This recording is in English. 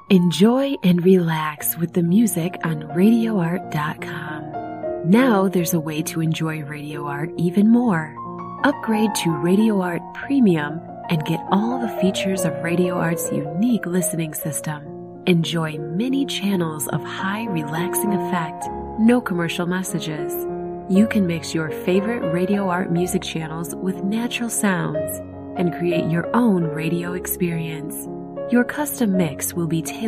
Enjoy and relax with the music on RadioArt.com. Now there's a way to enjoy Radio Art even more. Upgrade to Radio Art Premium and get all the features of Radio Art's unique listening system. Enjoy many channels of high relaxing effect, no commercial messages. You can mix your favorite Radio Art music channels with natural sounds and create your own radio experience. Your custom mix will be tailored